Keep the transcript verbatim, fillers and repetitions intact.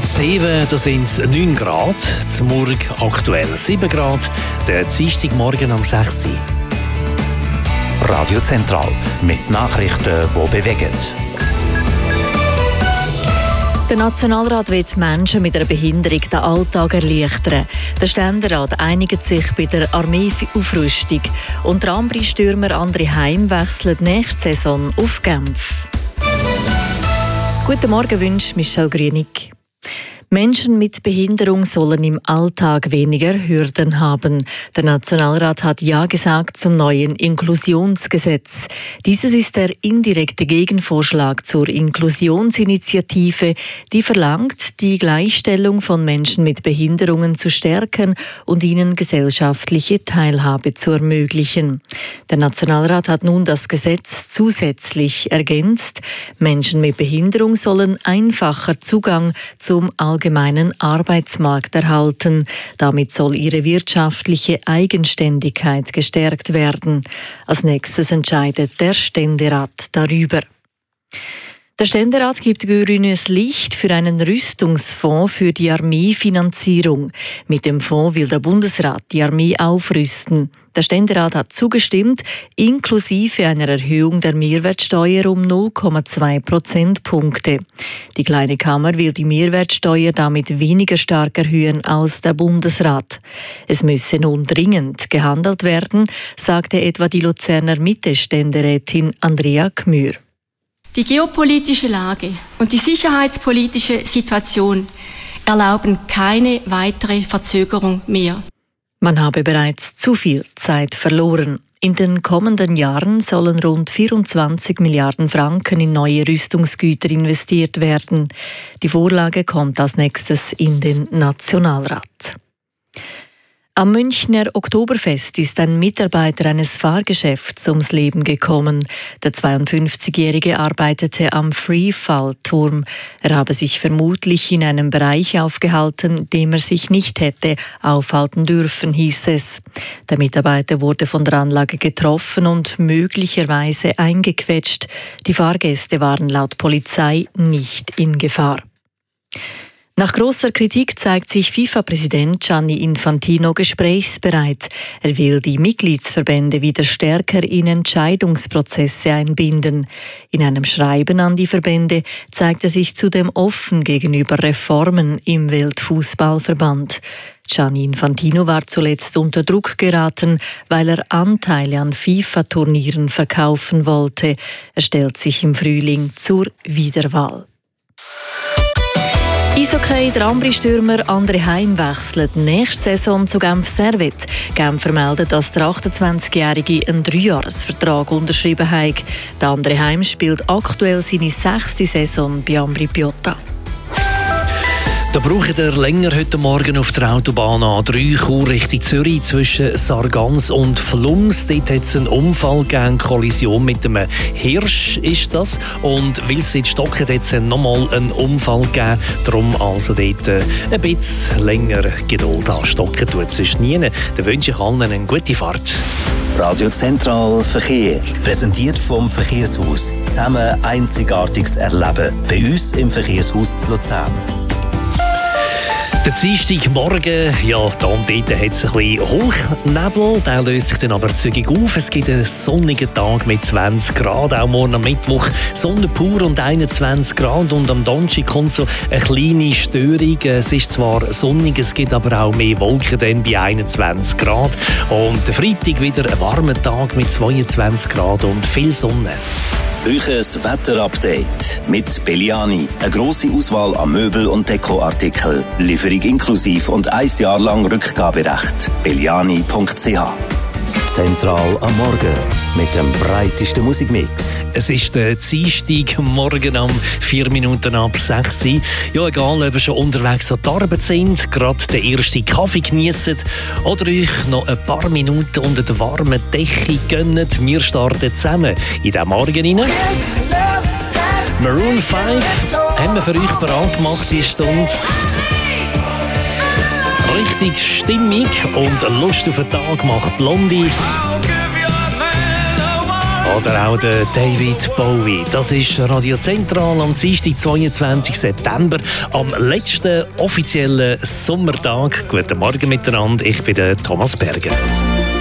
Zeven, das sind neun Grad, zum Morgen aktuell sieben Grad, der Dienstagmorgen am sechs Uhr. Radio Zentral mit Nachrichten, die bewegen. Der Nationalrat will Menschen mit einer Behinderung den Alltag erleichtern. Der Ständerat einigt sich bei der Armeeaufrüstung. Und der Ambri-Stürmer André Heim wechselt nächste Saison auf Genf. Guten Morgen wünscht Michelle Grünig. Menschen mit Behinderung sollen im Alltag weniger Hürden haben. Der Nationalrat hat Ja gesagt zum neuen Inklusionsgesetz. Dieses ist der indirekte Gegenvorschlag zur Inklusionsinitiative, die verlangt, die Gleichstellung von Menschen mit Behinderungen zu stärken und ihnen gesellschaftliche Teilhabe zu ermöglichen. Der Nationalrat hat nun das Gesetz zusätzlich ergänzt. Menschen mit Behinderung sollen einfacher Zugang zum allgemeinen Arbeitsmarkt erhalten. Damit soll ihre wirtschaftliche Eigenständigkeit gestärkt werden. Als nächstes entscheidet der Ständerat darüber. Der Ständerat gibt grünes Licht für einen Rüstungsfonds für die Armeefinanzierung. Mit dem Fonds will der Bundesrat die Armee aufrüsten. Der Ständerat hat zugestimmt, inklusive einer Erhöhung der Mehrwertsteuer um null Komma zwei Prozentpunkte. Die Kleine Kammer will die Mehrwertsteuer damit weniger stark erhöhen als der Bundesrat. Es müsse nun dringend gehandelt werden, sagte etwa die Luzerner Mitte-Ständerätin Andrea Gmür. Die geopolitische Lage und die sicherheitspolitische Situation erlauben keine weitere Verzögerung mehr. Man habe bereits zu viel Zeit verloren. In den kommenden Jahren sollen rund vierundzwanzig Milliarden Franken in neue Rüstungsgüter investiert werden. Die Vorlage kommt als nächstes in den Nationalrat. Am Münchner Oktoberfest ist ein Mitarbeiter eines Fahrgeschäfts ums Leben gekommen. Der zweiundfünfzigjährige arbeitete am Freefall-Turm. Er habe sich vermutlich in einem Bereich aufgehalten, in dem er sich nicht hätte aufhalten dürfen, hieß es. Der Mitarbeiter wurde von der Anlage getroffen und möglicherweise eingequetscht. Die Fahrgäste waren laut Polizei nicht in Gefahr. Nach grosser Kritik zeigt sich FIFA-Präsident Gianni Infantino gesprächsbereit. Er will die Mitgliedsverbände wieder stärker in Entscheidungsprozesse einbinden. In einem Schreiben an die Verbände zeigt er sich zudem offen gegenüber Reformen im Weltfußballverband. Gianni Infantino war zuletzt unter Druck geraten, weil er Anteile an FIFA-Turnieren verkaufen wollte. Er stellt sich im Frühling zur Wiederwahl. Eishockey, der Ambri-Stürmer André Heim wechselt nächste Saison zu Genf Servette. Genf vermeldet, dass der achtundzwanzigjährige einen Dreijahresvertrag unterschrieben hat. Der André Heim spielt aktuell seine sechste Saison bei Ambri Piotta. Da braucht ihr länger heute Morgen auf der Autobahn A drei Chur Richtung Zürich zwischen Sargans und Flums. Dort hat es einen Unfall gegeben, eine Kollision mit einem Hirsch ist das. Und weil es jetzt stocken, hat es nochmal einen Unfall gegeben. Darum also dort ein bisschen länger Geduld anstocken tut es sonst nie. Dann wünsche ich allen eine gute Fahrt. Radio Zentral Verkehr. Präsentiert vom Verkehrshaus. Zusammen einzigartiges Erleben. Bei uns im Verkehrshaus zu Luzern. Der Dienstagmorgen, ja, da und dort hat es ein bisschen Hochnebel, der löst sich dann aber zügig auf. Es gibt einen sonnigen Tag mit zwanzig Grad, auch morgen am Mittwoch Sonne pur und einundzwanzig Grad und am Donnerstag kommt so eine kleine Störung. Es ist zwar sonnig, es gibt aber auch mehr Wolken dann bei einundzwanzig Grad. Und der Freitag wieder ein warmer Tag mit zweiundzwanzig Grad und viel Sonne. Euches Wetterupdate mit Belliani. Eine grosse Auswahl an Möbel- und Dekoartikeln. Lieferung inklusiv und ein Jahr lang Rückgaberecht. belliani punkt c h. Zentral am Morgen mit dem breitesten Musikmix. Es ist der Dienstag, morgen um vier Minuten ab sechs Uhr. Ja, egal, ob ihr schon unterwegs an die Arbeit sind, gerade den ersten Kaffee geniessen oder euch noch ein paar Minuten unter der warmen Decke gönnt. Wir starten zusammen in diesen Morgen rein. Maroon fünf haben wir für euch bereit gemacht, die Stunde. Richtig stimmig und Lust auf den Tag macht Blondie. Oder auch der David Bowie. Das ist Radio Zentral am Dienstag, zweiundzwanzigsten September, am letzten offiziellen Sommertag. Guten Morgen miteinander, ich bin der Thomas Berger.